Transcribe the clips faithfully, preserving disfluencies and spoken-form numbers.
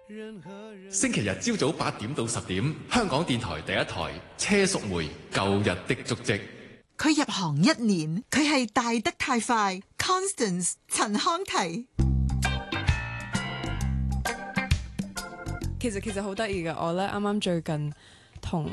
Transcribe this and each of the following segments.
星期日朝早八點到十點，香港電台第一台車淑梅舊日的足跡。 佢入行一年，佢係大得太快。Constance 陳康緹， 其實其實好得意嘅，我咧啱啱最近同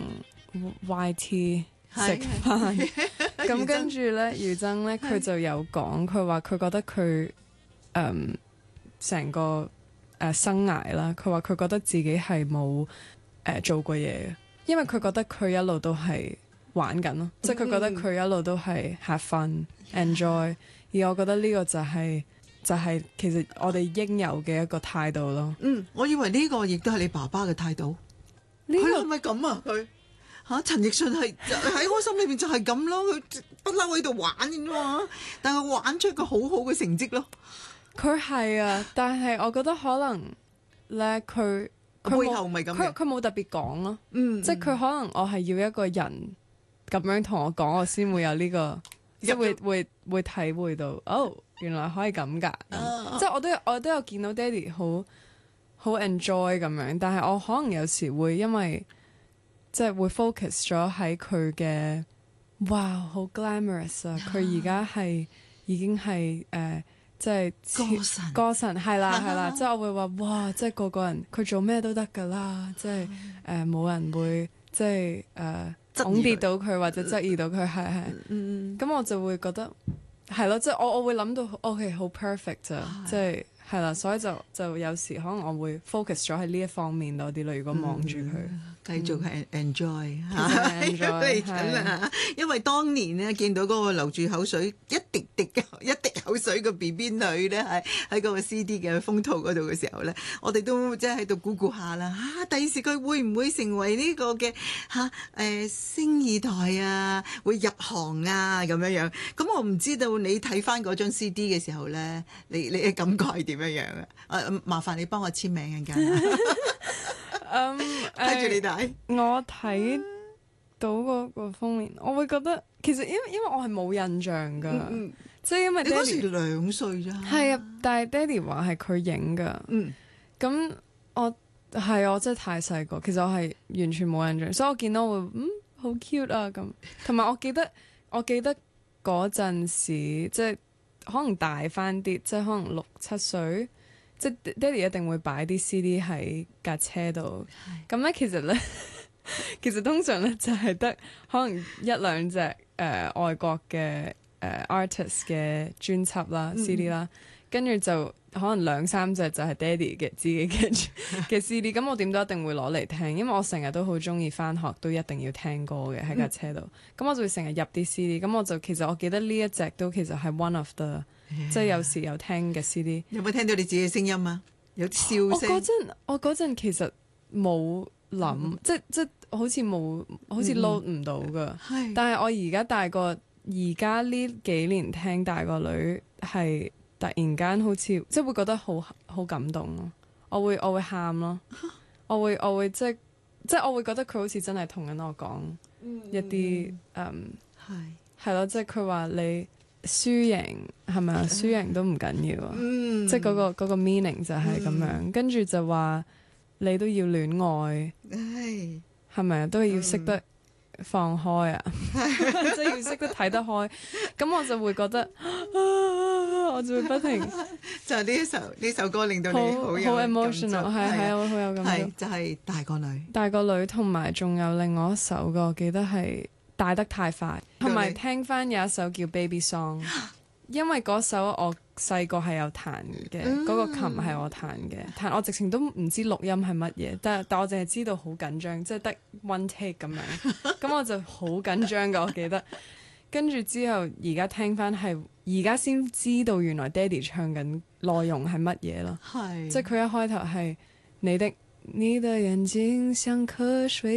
Y T 食飯，咁跟住咧，余爭咧佢就有講，佢話佢覺得佢誒成個誒、呃、生涯啦，佢話佢覺得自己係冇誒做過嘢嘅，因為佢覺得佢一路都係玩緊咯，即係佢覺得佢一路都係 have fun enjoy， 而我覺得呢個就係、是、就係、是、其實我哋應有嘅一個態度咯。 嗯，我以為呢個亦都係你爸爸嘅態度。佢係咪咁啊？佢嚇陳奕迅係喺我心裏邊就係咁咯，佢不嬲喺度玩嘅嘛，但係玩出個好好嘅成績咯。 佢係啊，但係我覺得可能咧，佢佢背後唔係咁嘅， 佢佢冇特別講咯。 嗯， 即係佢可能我係要一個人咁樣同我講，我先會有呢、這個，即係會會會體會到，哦，原來可以咁㗎。 啊、 即係我都有我都有見到爹哋好好 enjoy 咁樣，但係我可能有時會因為即係會 focus 咗喺佢嘅，哇，好 glamorous 啊！佢而家係已經係誒。呃即係歌神， 歌神係啦係啦，即係我會話哇，即係個個人佢做咩都得㗎啦，即係誒冇人會即係誒恐跌到佢或者質疑到佢係係，咁我就會覺得係咯，即係我我會諗到 OK 好 perfect 咋，即係係啦，所以就就有時可能我會 focus 咗喺呢一方面多啲咯。如果望住佢。 繼續係 enjoy 嚟緊啦，因為當年咧見到嗰個流住口水一滴滴嘅一滴口水嘅 B B 女咧，喺喺嗰個 C D 嘅封套嗰度嘅時候咧，我哋都即係喺度估估下啦嚇，第時佢會唔會成為呢個嘅嚇誒星二代啊，會入行啊咁樣樣？咁我唔知道你睇翻嗰張 C D 嘅時候咧，你你嘅感覺係點樣樣啊？誒，麻煩你幫我簽名陣間。 嗯， 睇住你睇， 我睇到嗰個封面，我會覺得其實因為因為我係冇印象噶， 嗯嗯、 即係因為你嗰時兩歲咋？ 係啊，但係爹哋話係佢影噶， 嗯， 咁我係我真係太細個，其實我係完全冇印象，所以我見到我會嗯好 cute 啊咁，同埋我記得我記得嗰陣時即係可能大翻啲，即係可能六七歲。即係爹哋一定會擺啲 C D 喺架車度，咁咧其實咧，其實通常咧就係得可能一兩隻誒、呃、外國嘅誒、呃、artist 嘅專輯啦、嗯、C D 啦，跟住就可能兩三隻就係爹哋嘅自己嘅嘅 C D，咁我點都一定會攞嚟聽，因為我成日都好中意返學都一定要聽歌嘅喺架車度，咁、嗯、我就會成日入啲 C D，咁我就其實我記得呢一隻都其實係 one of the。即係有時有聽嘅 C D， 有冇聽到你自己嘅聲音啊？有笑聲。我嗰陣，我嗰陣其實冇諗、嗯，即即好似冇，好似 load 唔到噶。 嗯、 但係我而家大個，而家呢幾年聽大個女係突然間好似，即係會覺得好好感動咯。我會我會喊咯，我會我會即係即係我會覺得佢好似真係同緊我講一啲嗯係係咯，即係佢話你。輸贏係咪啊？輸贏都唔緊要啊，嗯、即係嗰、嗰個嗰、嗰個 meaning 就係咁樣，嗯、跟住就話你都要戀愛，係咪啊？都係要識得放開啊，即係要識得睇得開。咁我就會覺得，啊、我就會不停就係呢一首呢首歌令到你好有好 emotional， 係係我好有感覺。 就係、是、大個女， 大個女同埋仲有另外一首歌，我記得係。大得太快，同埋聽翻有一首叫 Baby Song， 因為嗰首我細個係有彈嘅，嗰、嗯、個琴係我彈嘅，彈我直情都唔知錄音係乜嘢，但但我淨係知道好緊張，即係得 one take 咁樣，咁我就好緊張㗎，我記得。跟住之後而家聽翻係，而家先知道原來爹哋唱緊內容係乜嘢咯，即係佢一開頭係你的你的眼睛像顆水。